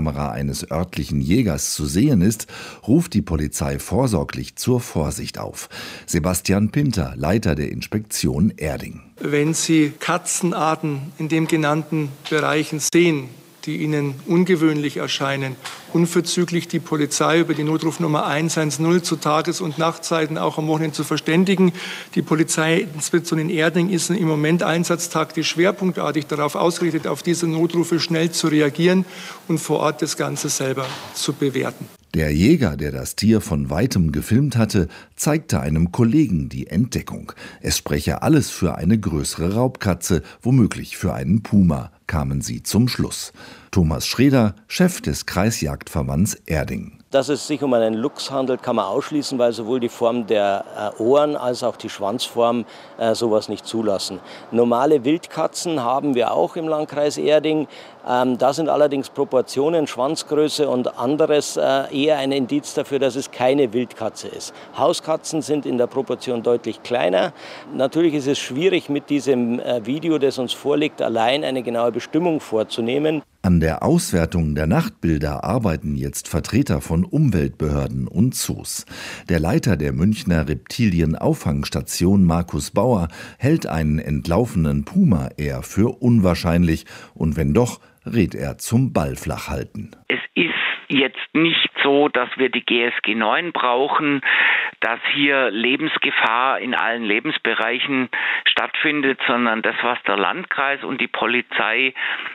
Kamera eines örtlichen Jägers zu sehen ist, ruft die Polizei vorsorglich zur Vorsicht auf. Sebastian Pinter, Leiter der Inspektion Erding. Wenn Sie Katzenarten in den genannten Bereichen sehen, die Ihnen ungewöhnlich erscheinen, unverzüglich die Polizei über die Notrufnummer 110 zu Tages- und Nachtzeiten auch am Wochenende zu verständigen. Die Polizeiinspektion in Erding ist im Moment einsatztaktisch schwerpunktartig darauf ausgerichtet, auf diese Notrufe schnell zu reagieren und vor Ort das Ganze selber zu bewerten. Der Jäger, der das Tier von weitem gefilmt hatte, zeigte einem Kollegen die Entdeckung. Es spreche alles für eine größere Raubkatze, womöglich für einen Puma, kamen sie zum Schluss. Thomas Schreder, Chef des Kreisjagdverbands Erding. Dass es sich um einen Luchs handelt, kann man ausschließen, weil sowohl die Form der Ohren als auch die Schwanzform sowas nicht zulassen. Normale Wildkatzen haben wir auch im Landkreis Erding. Da sind allerdings Proportionen, Schwanzgröße und anderes eher ein Indiz dafür, dass es keine Wildkatze ist. Hauskatzen sind in der Proportion deutlich kleiner. Natürlich ist es schwierig, mit diesem Video, das uns vorliegt, allein eine genaue Bestimmung vorzunehmen. An der Auswertung der Nachtbilder arbeiten jetzt Vertreter von Umweltbehörden und Zoos. Der Leiter der Münchner Reptilienauffangstation, Markus Bauer, hält einen entlaufenen Puma eher für unwahrscheinlich und wenn doch, rät er zum Ballflachhalten. Es ist jetzt nicht so, dass wir die GSG 9 brauchen, dass hier Lebensgefahr in allen Lebensbereichen stattfindet, sondern das, was der Landkreis und die Polizei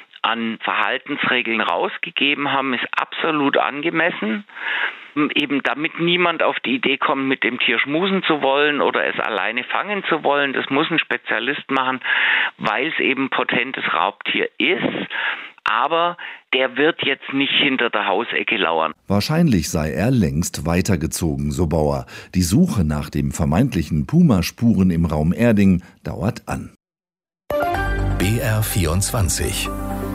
an Verhaltensregeln rausgegeben haben, ist absolut angemessen. Eben damit niemand auf die Idee kommt, mit dem Tier schmusen zu wollen oder es alleine fangen zu wollen. Das muss ein Spezialist machen, weil es eben potentes Raubtier ist. Aber der wird jetzt nicht hinter der Hausecke lauern. Wahrscheinlich sei er längst weitergezogen, so Bauer. Die Suche nach dem vermeintlichen Puma-Spuren im Raum Erding dauert an. BR24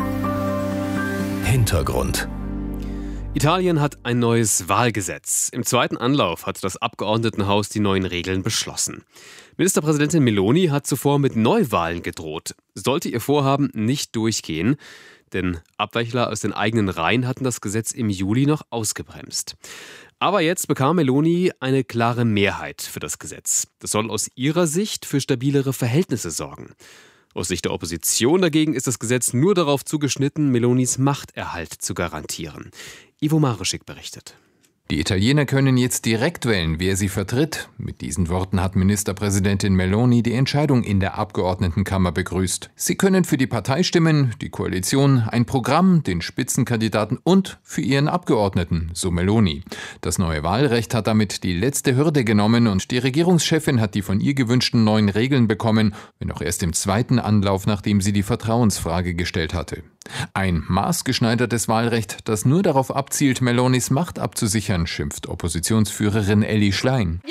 Hintergrund. Italien hat ein neues Wahlgesetz. Im zweiten Anlauf hat das Abgeordnetenhaus die neuen Regeln beschlossen. Ministerpräsidentin Meloni hat zuvor mit Neuwahlen gedroht. Sollte ihr Vorhaben nicht durchgehen, denn Abweichler aus den eigenen Reihen hatten das Gesetz im Juli noch ausgebremst. Aber jetzt bekam Meloni eine klare Mehrheit für das Gesetz. Das soll aus ihrer Sicht für stabilere Verhältnisse sorgen. Aus Sicht der Opposition dagegen ist das Gesetz nur darauf zugeschnitten, Melonis Machterhalt zu garantieren. Ivo Maruschik berichtet. Die Italiener können jetzt direkt wählen, wer sie vertritt. Mit diesen Worten hat Ministerpräsidentin Meloni die Entscheidung in der Abgeordnetenkammer begrüßt. Sie können für die Partei stimmen, die Koalition, ein Programm, den Spitzenkandidaten und für ihren Abgeordneten, so Meloni. Das neue Wahlrecht hat damit die letzte Hürde genommen und die Regierungschefin hat die von ihr gewünschten neuen Regeln bekommen, wenn auch erst im zweiten Anlauf, nachdem sie die Vertrauensfrage gestellt hatte. Ein maßgeschneidertes Wahlrecht, das nur darauf abzielt, Melonis Macht abzusichern, schimpft Oppositionsführerin Elly Schlein.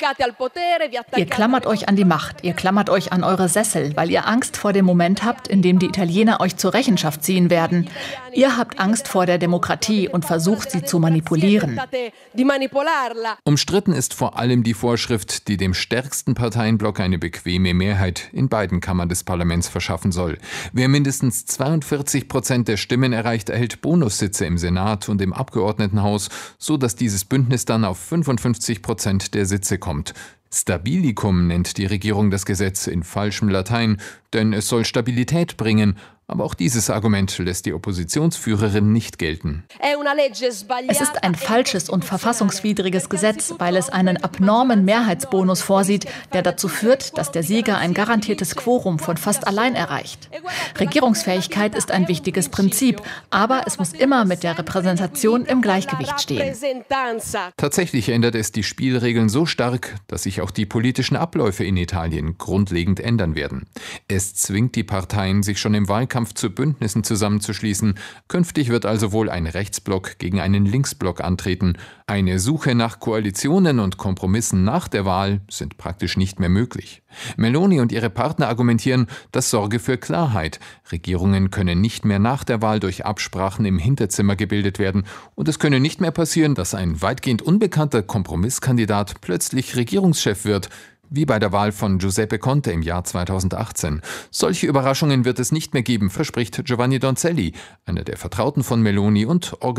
Ihr klammert euch an die Macht, ihr klammert euch an eure Sessel, weil ihr Angst vor dem Moment habt, in dem die Italiener euch zur Rechenschaft ziehen werden. Ihr habt Angst vor der Demokratie und versucht, sie zu manipulieren. Umstritten ist vor allem die Vorschrift, die dem stärksten Parteienblock eine bequeme Mehrheit in beiden Kammern des Parlaments verschaffen soll. Wer mindestens 42% der Stimmen erreicht, erhält Bonussitze im Senat und im Abgeordnetenhaus, so dass dieses Bündnis dann auf 55% der Sitze kommt. Stabilicum nennt die Regierung das Gesetz in falschem Latein, denn es soll Stabilität bringen. Aber auch dieses Argument lässt die Oppositionsführerin nicht gelten. Es ist ein falsches und verfassungswidriges Gesetz, weil es einen abnormen Mehrheitsbonus vorsieht, der dazu führt, dass der Sieger ein garantiertes Quorum von fast allein erreicht. Regierungsfähigkeit ist ein wichtiges Prinzip, aber es muss immer mit der Repräsentation im Gleichgewicht stehen. Tatsächlich ändert es die Spielregeln so stark, dass sich auch die politischen Abläufe in Italien grundlegend ändern werden. Es zwingt die Parteien, sich schon im Wahlkampf zu Bündnissen zusammenzuschließen. Künftig wird also wohl ein Rechtsblock gegen einen Linksblock antreten. Eine Suche nach Koalitionen und Kompromissen nach der Wahl sind praktisch nicht mehr möglich. Meloni und ihre Partner argumentieren, das sorge für Klarheit. Regierungen können nicht mehr nach der Wahl durch Absprachen im Hinterzimmer gebildet werden. Und es könne nicht mehr passieren, dass ein weitgehend unbekannter Kompromisskandidat plötzlich Regierungschef wird, wie bei der Wahl von Giuseppe Conte im Jahr 2018. Solche Überraschungen wird es nicht mehr geben, verspricht Giovanni Donzelli, einer der Vertrauten von Meloni und